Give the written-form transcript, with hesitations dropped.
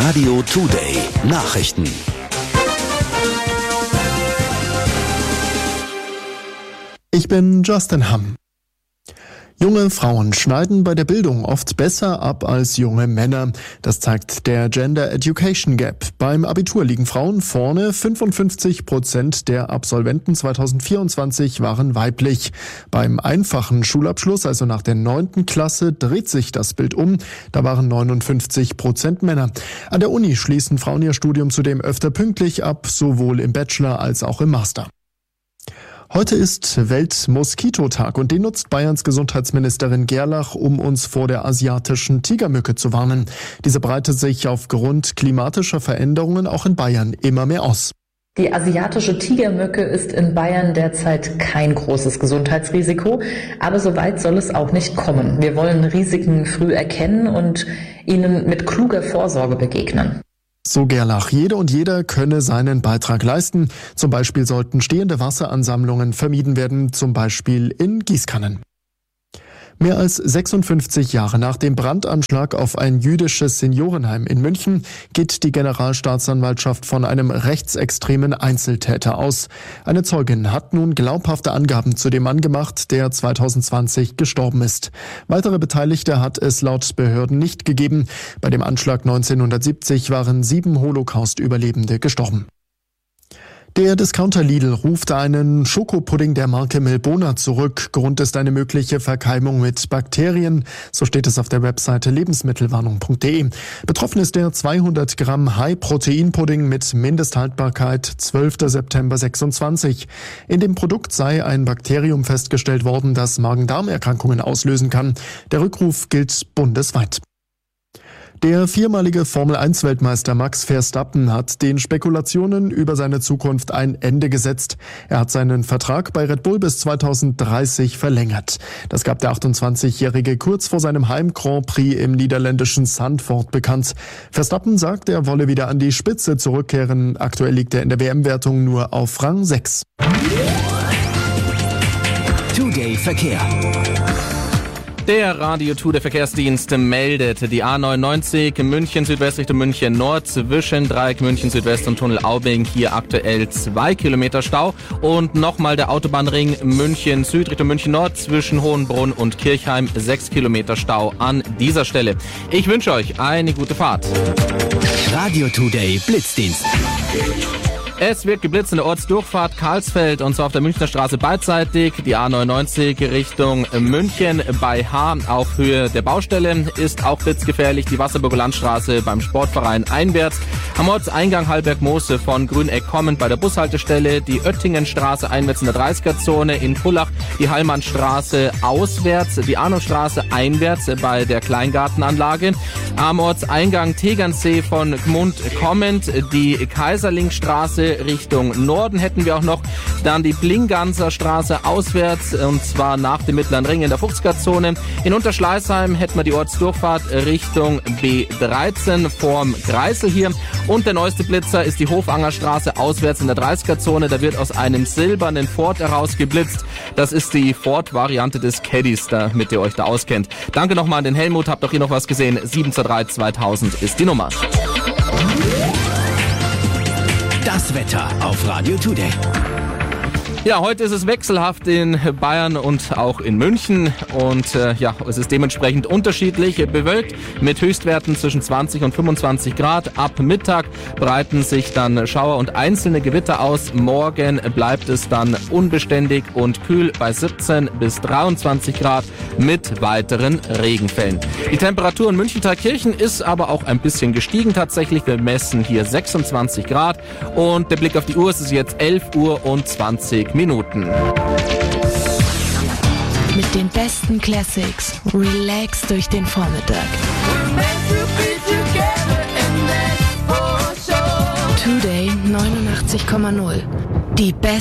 Radio Today Nachrichten. Ich bin Justin Hamm. Junge Frauen schneiden bei der Bildung oft besser ab als junge Männer. Das zeigt der Gender Education Gap. Beim Abitur liegen Frauen vorne. 55% der Absolventen 2024 waren weiblich. Beim einfachen Schulabschluss, also nach der 9. Klasse, dreht sich das Bild um. Da waren 59% Männer. An der Uni schließen Frauen ihr Studium zudem öfter pünktlich ab, sowohl im Bachelor als auch im Master. Heute ist Weltmoskitotag und den nutzt Bayerns Gesundheitsministerin Gerlach, um uns vor der asiatischen Tigermücke zu warnen. Diese breitet sich aufgrund klimatischer Veränderungen auch in Bayern immer mehr aus. Die asiatische Tigermücke ist in Bayern derzeit kein großes Gesundheitsrisiko, aber so weit soll es auch nicht kommen. Wir wollen Risiken früh erkennen und ihnen mit kluger Vorsorge begegnen. So Gerlach, jede und jeder könne seinen Beitrag leisten. Zum Beispiel sollten stehende Wasseransammlungen vermieden werden, zum Beispiel in Gießkannen. Mehr als 56 Jahre nach dem Brandanschlag auf ein jüdisches Seniorenheim in München geht die Generalstaatsanwaltschaft von einem rechtsextremen Einzeltäter aus. Eine Zeugin hat nun glaubhafte Angaben zu dem Mann gemacht, der 2020 gestorben ist. Weitere Beteiligte hat es laut Behörden nicht gegeben. Bei dem Anschlag 1970 waren 7 Holocaust-Überlebende gestorben. Der Discounter Lidl ruft einen Schokopudding der Marke Milbona zurück. Grund ist eine mögliche Verkeimung mit Bakterien. So steht es auf der Webseite lebensmittelwarnung.de. Betroffen ist der 200 Gramm High-Protein-Pudding mit Mindesthaltbarkeit 12. September 26. In dem Produkt sei ein Bakterium festgestellt worden, das Magen-Darm-Erkrankungen auslösen kann. Der Rückruf gilt bundesweit. Der viermalige Formel-1-Weltmeister Max Verstappen hat den Spekulationen über seine Zukunft ein Ende gesetzt. Er hat seinen Vertrag bei Red Bull bis 2030 verlängert. Das gab der 28-Jährige kurz vor seinem Heim-Grand Prix im niederländischen Zandvoort bekannt. Verstappen sagt, er wolle wieder an die Spitze zurückkehren. Aktuell liegt er in der WM-Wertung nur auf Rang 6. Today Verkehr. Der Radio Tour, der Verkehrsdienst, meldet die A99 München Südwest Richtung München Nord zwischen Dreieck München Südwest und Tunnel Aubing hier aktuell 2 Kilometer Stau und nochmal der Autobahnring München Süd Richtung München Nord zwischen Hohenbrunn und Kirchheim 6 Kilometer Stau an dieser Stelle. Ich wünsche euch eine gute Fahrt. Radio Today Blitzdienst. Es wird geblitzt in der Ortsdurchfahrt Karlsfeld und zwar auf der Münchner Straße beidseitig. Die A99 Richtung München bei H auf Höhe der Baustelle ist auch blitzgefährlich. Die Wasserburger Landstraße beim Sportverein einwärts. Am Ortseingang Hallberg-Moose von Grüneck kommend bei der Bushaltestelle. Die Oettingenstraße einwärts in der 30er-Zone. In Pullach die Hallmannstraße auswärts. Die Arnoldstraße einwärts bei der Kleingartenanlage. Am Ortseingang Tegernsee von Gmund kommend die Kaiserlingstraße Richtung Norden hätten wir auch noch. Dann die Plinganser Straße auswärts und zwar nach dem Mittleren Ring in der 50er-Zone. In Unterschleißheim hätten wir die Ortsdurchfahrt Richtung B13 vorm Kreisel hier. Und der neueste Blitzer ist die Hofangerstraße auswärts in der 30er-Zone. Da wird aus einem silbernen Ford herausgeblitzt. Das ist die Ford-Variante des Caddies, damit ihr euch da auskennt. Danke nochmal an den Helmut. Habt auch hier noch was gesehen? 723-2000 ist die Nummer. Das Wetter auf Radio Today. Ja, heute ist es wechselhaft in Bayern und auch in München und es ist dementsprechend unterschiedlich bewölkt mit Höchstwerten zwischen 20 und 25 Grad. Ab Mittag breiten sich dann Schauer und einzelne Gewitter aus. Morgen bleibt es dann unbeständig und kühl bei 17 bis 23 Grad mit weiteren Regenfällen. Die Temperatur in München-Thalkirchen ist aber auch ein bisschen gestiegen tatsächlich. Wir messen hier 26 Grad und der Blick auf die Uhr, es ist jetzt 11 Uhr und 20 Minuten. Mit den besten Classics. Relax durch den Vormittag. Today 89,0. Die besten